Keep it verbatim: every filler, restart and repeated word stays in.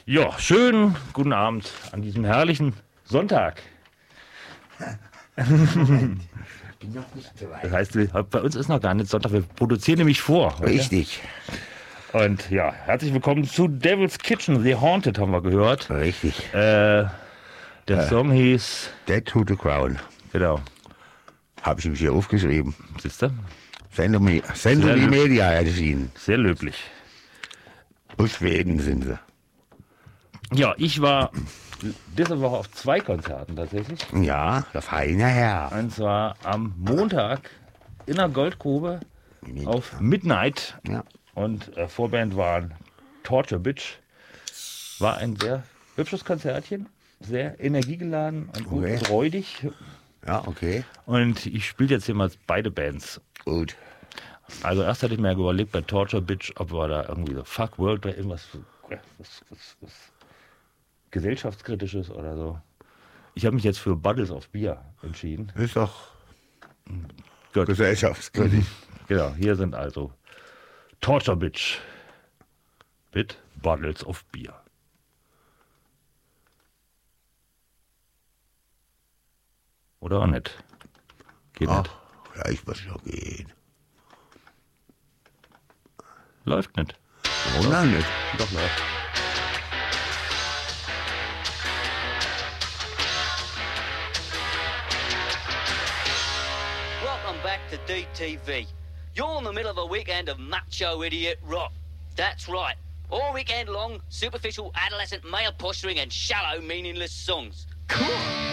Ja, schönen guten Abend an diesem herrlichen Sonntag. Moment. Ich bin noch nicht so Das weit. heißt, wir- bei uns ist noch gar nicht Sonntag, wir produzieren nämlich vor. heute. Richtig, Und ja, herzlich willkommen zu Devil's Kitchen, The Haunted haben wir gehört. richtig. Äh, der Song hieß, Dead to the Crown. genau, Habe ich mich hier aufgeschrieben. siehst du? Sendung Sendung Sehr die lü- Media erschienen. Sehr löblich. Aus Schweden sind sie. Ja, ich war diese Woche auf zwei Konzerten tatsächlich. Ja, der feine Herr. Und zwar am Montag in der Goldgrube Mit- auf Midnight. Ja. Und äh, Vorband waren Torture Bitch. War ein sehr hübsches Konzertchen. Sehr energiegeladen und gut Okay. freudig. Ja, okay. Und ich spiele jetzt hier mal beide Bands. Gut. Also erst hatte ich mir überlegt bei Torture Bitch, ob wir da irgendwie so Fuck World oder irgendwas was, was, was gesellschaftskritisches oder so. Ich habe mich jetzt für Bottles of Beer entschieden. Ist doch Gut. gesellschaftskritisch. Genau, hier sind also Torture Bitch mit Bottles of Beer. Oder auch nicht. Geht Ach, nicht. vielleicht muss schon gehen. Läuft nicht. Warum dann nicht? Doch läuft. Welcome back to D T V. You're in the middle of a weekend of macho idiot rock. That's right. All weekend long, superficial adolescent male posturing and shallow, meaningless songs. Cool.